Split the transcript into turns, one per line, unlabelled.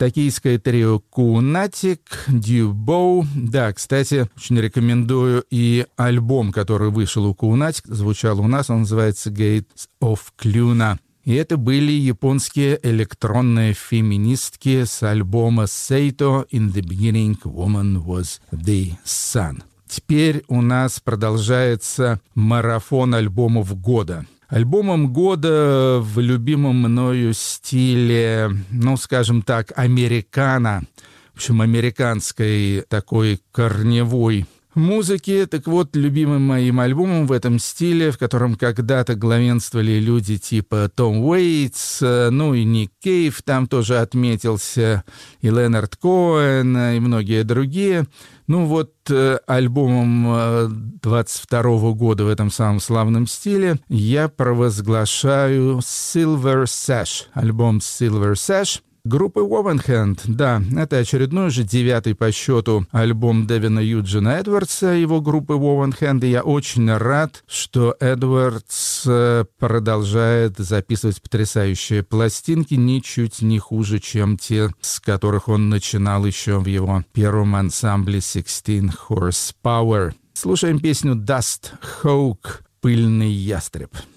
Токийское трио Кунатик, Дюбоу. Да, кстати, очень рекомендую и альбом, который вышел у Кунатик, звучал у нас, он называется «Gates of Cluna». И это были японские электронные феминистки с альбома «Seito In the beginning, woman was the sun». Теперь у нас продолжается марафон альбомов года. Альбомом года в любимом мною стиле, ну, скажем так, американо, в общем, американской такой корневой музыки. Так вот, любимым моим альбомом в этом стиле, в котором когда-то главенствовали люди типа Том Уэйтс, ну и Ник Кейв там тоже отметился, и Ленард Коэн, и многие другие. Ну вот, альбомом 22 года в этом самом славном стиле я провозглашаю Silver Sash, альбом Silver Sash группы Wovenhand. Да, это очередной же 9-й по счету альбом Дэвина Юджина Эдвардса, его группы Wovenhand, и я очень рад, что Эдвардс продолжает записывать потрясающие пластинки, ничуть не хуже, чем те, с которых он начинал еще в его первом ансамбле 16 Horsepower. Слушаем песню Dust Hawk, «Пыльный ястреб».